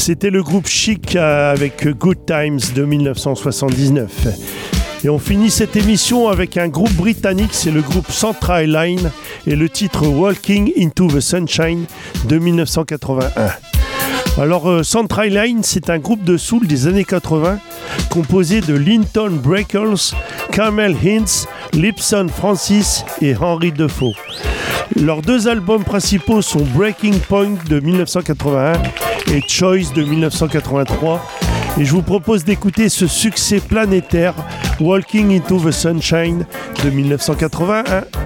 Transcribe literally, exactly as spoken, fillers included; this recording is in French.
C'était le groupe Chic avec Good Times de dix-neuf cent soixante-dix-neuf. Et on finit cette émission avec un groupe britannique, c'est le groupe Central Line et le titre Walking into the Sunshine de dix-neuf cent quatre-vingt-un. Alors euh, Central Line, c'est un groupe de soul des années quatre-vingts composé de Linton Breakers, Carmel Hinds, Lipson Francis et Henry Defoe. Leurs deux albums principaux sont Breaking Point de dix-neuf cent quatre-vingt-un et Choice de dix-neuf cent quatre-vingt-trois. Et je vous propose d'écouter ce succès planétaire Walking into the Sunshine de dix-neuf cent quatre-vingt-un.